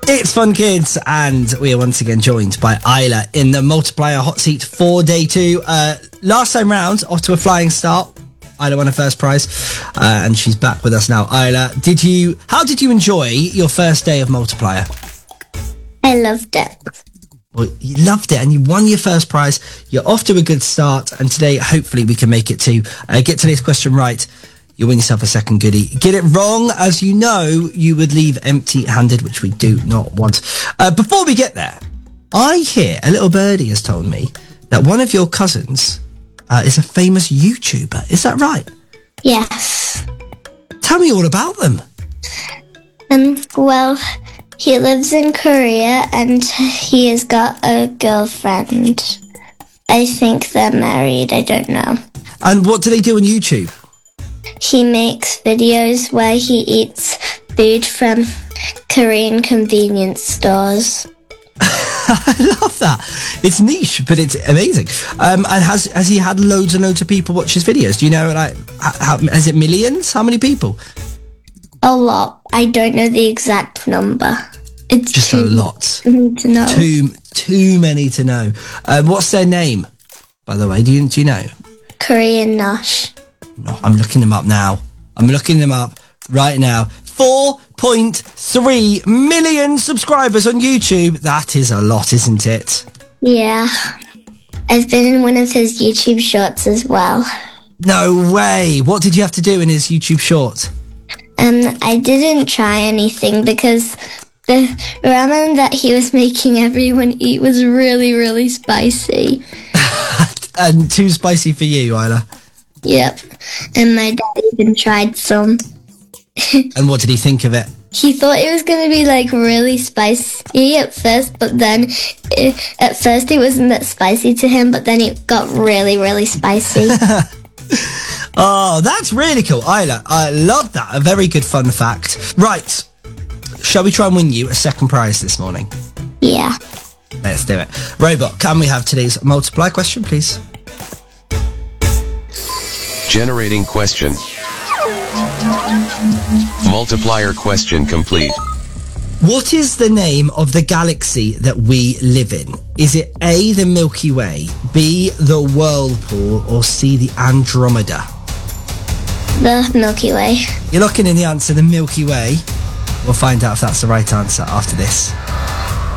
It's Fun Kids, and we are once again joined by Isla in the multiplier hot seat for day 2. Last time round, off to a flying start. Isla won her first prize, and she's back with us now. Isla, how did you enjoy your first day of multiplier? I loved it. Well, you loved it, and you won your first prize. You're off to a good start, and today, hopefully, we can make it to get today's question right. You win yourself a second goodie. Get it wrong, as you know, you would leave empty-handed, which we do not want. Before we get there, I hear a little birdie has told me that one of your cousins is a famous YouTuber. Is that right? Yes. Tell me all about them. Well, he lives in Korea and he has got a girlfriend. I think they're married. I don't know. And what do they do on YouTube? He makes videos where he eats food from Korean convenience stores. I love that. It's niche, but it's amazing. And has he had loads and loads of people watch his videos? Do you know, like, is it millions? How many people? A lot. I don't know the exact number. It's just a lot. To know. Too many to know. What's their name, by the way? Do you know? Korean Nosh. No, I'm looking them up now. I'm looking them up right now. 4.3 million subscribers on YouTube. That is a lot, isn't it? Yeah. I've been in one of his YouTube shorts as well. No way. What did you have to do in his YouTube short? I didn't try anything because the ramen that he was making everyone eat was really, really spicy. And too spicy for you, Isla? Yep. And my dad even tried some. And what did he think of it? He thought it was going to be like really spicy at first, but then at first it wasn't that spicy to him, but then it got really, really spicy. Oh, that's really cool. Isla, I love that. A very good fun fact. Right. Shall we try and win you a second prize this morning? Yeah. Let's do it. Robot, can we have today's multiply question, please? Generating question. Multiplier question complete. What is the name of the galaxy that we live in? Is it A, the Milky Way, B, the Whirlpool, or C, the Andromeda? The Milky Way. You're locking in the answer, the Milky Way. We'll find out if that's the right answer after this.